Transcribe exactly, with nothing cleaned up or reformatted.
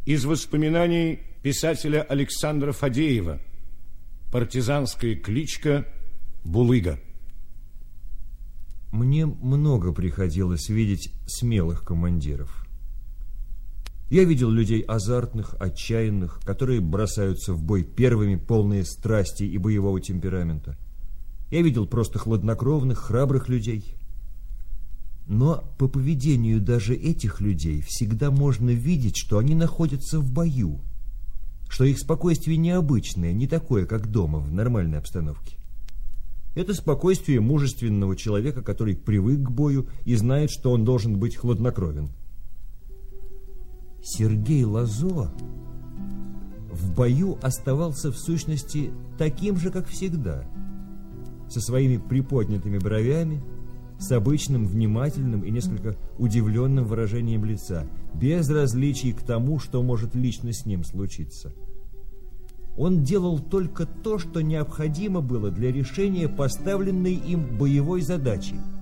Из воспоминаний писателя Александра Фадеева. Партизанская кличка Булыга. Мне много приходилось видеть смелых командиров. Я видел людей азартных, отчаянных, которые бросаются в бой первыми, полные страсти и боевого темперамента. Я видел просто хладнокровных, храбрых людей. Но по поведению даже этих людей всегда можно видеть, что они находятся в бою, что их спокойствие необычное, не такое, как дома, в нормальной обстановке. Это спокойствие мужественного человека, который привык к бою и знает, что он должен быть хладнокровен. Сергей Лазо в бою оставался в сущности таким же, как всегда, со своими приподнятыми бровями, с обычным внимательным и несколько удивленным выражением лица, без различий к тому, что может лично с ним случиться. Он делал только то, что необходимо было для решения поставленной им боевой задачи.